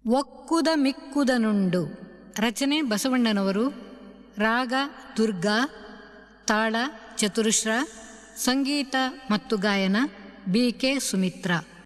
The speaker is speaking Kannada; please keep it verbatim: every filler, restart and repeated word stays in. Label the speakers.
Speaker 1: ಒಕ್ಕುದ ಮಿಕ್ಕುದನುಂಡು. ರಚನೆ ಬಸವಣ್ಣನವರು. ರಾಗ ದುರ್ಗಾ. ತಾಳ ಚತುರಶ್ರ. ಸಂಗೀತ ಮತ್ತು ಗಾಯನ ಬಿ ಕೆ ಸುಮಿತ್ರಾ.